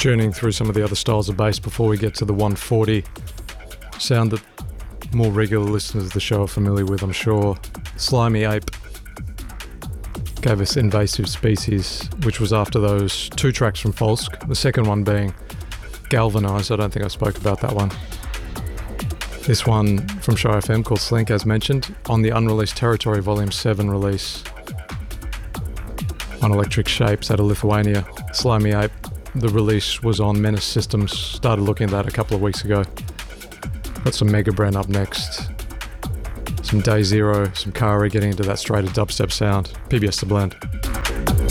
journeying through some of the other styles of bass before we get to the 140 sound that more regular listeners of the show are familiar with, I'm sure. Slimy Ape gave us Invasive Species, which was after those 2 tracks from Folsk, the second one being Galvanized. I don't think I spoke about that one. This one from Show FM called Slink, as mentioned, on the unreleased Territory Volume 7 release on Electric Shapes out of Lithuania. Slimy Ape, the release was on Menace Systems. Started looking at that a couple of weeks ago. Got some Mega Brand up next. Some Day Zero, some Kari getting into that straighter dubstep sound. PBS The Blend.